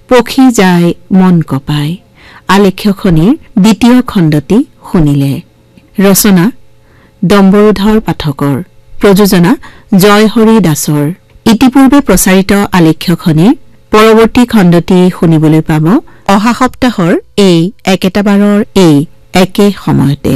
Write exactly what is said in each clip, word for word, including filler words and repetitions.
পখি যায় মন কপায় আলেখ্যখনিৰ দ্বিতীয় খণ্ডটি শুনিলে। ৰচনা ডম্বৰুধৰ পাঠকৰ, প্ৰযোজনা জয়হৰি দাসৰ। ইতিপূৰ্বে প্ৰচাৰিত আলেখ্যখনিৰ পৰৱৰ্তী খণ্ডটি শুনিবলৈ পাব অহা সপ্তাহৰ এই একেটাবাৰৰ এই একে সময়তে।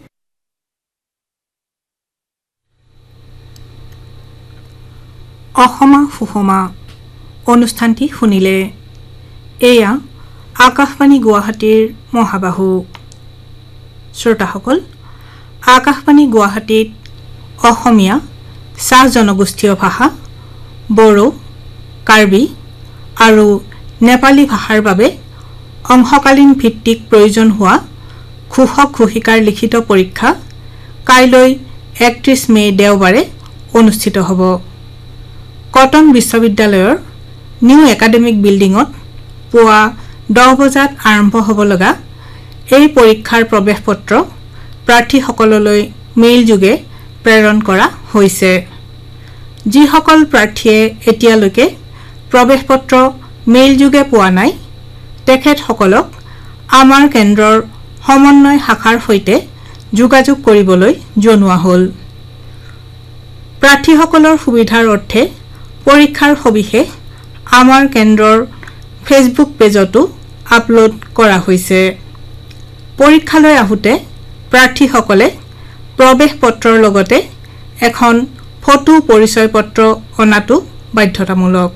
অসমা সুষমা অনুষ্ঠানটি শুনিলে। এয়া আকাশবাণী গুৱাহাটীৰ মহাবাহু। শ্ৰোতাসকল, আকাশবাণী গুৱাহাটীত অসমীয়া, চাহ জনগোষ্ঠীয় ভাষা, বড়ো, কাৰ্বি আৰু নেপালী ভাষাৰ বাবে অংশকালীন ভিত্তিক প্ৰয়োজন হোৱা ঘোষক ঘোষিকাৰ লিখিত পৰীক্ষা কাইলৈ একত্ৰিশ মে দেওবাৰে অনুষ্ঠিত হ'ব। কটন বিশ্ববিদ্যালয়ৰ নিউ একাডেমিক বিল্ডিঙত পুৱা দহ বজাত আৰম্ভ হ'ব লগা এই পৰীক্ষাৰ প্ৰৱেশ পত্ৰ প্ৰাৰ্থীসকললৈ মেইল যোগে প্ৰেৰণ কৰা হৈছে। যিসকল প্ৰাৰ্থীয়ে এতিয়ালৈকে প্ৰৱেশ পত্ৰ মেইল যোগে পোৱা নাই তেখেতসকলক আমাৰ কেন্দ্ৰৰ সমন্বয় শাখাৰ সৈতে যোগাযোগ কৰিবলৈ জনোৱা হ'ল। প্ৰাৰ্থীসকলৰ সুবিধাৰ অৰ্থে পৰীক্ষাৰ সবিশেষ আমাৰ কেন্দ্ৰৰ ফেচবুক পেজতো আপলোড কৰা হৈছে। পৰীক্ষালৈ আহোঁতে প্ৰাৰ্থীসকলে প্ৰৱেশ পত্ৰৰ লগতে এখন ফটো পৰিচয় পত্ৰ অনাটো বাধ্যতামূলক।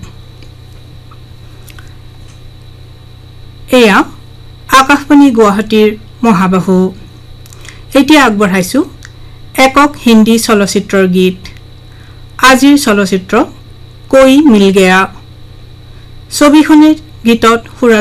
এয়া আকাশবাণী গুৱাহাটীৰ মহাবাহু। এতিয়া আগবঢ়াইছো একক হিন্দী চলচ্চিত্ৰৰ গীত। আজিৰ চলচ্চিত্ৰ কোই মিল গয়া। ছবিখনিৰ গীতত সুৰা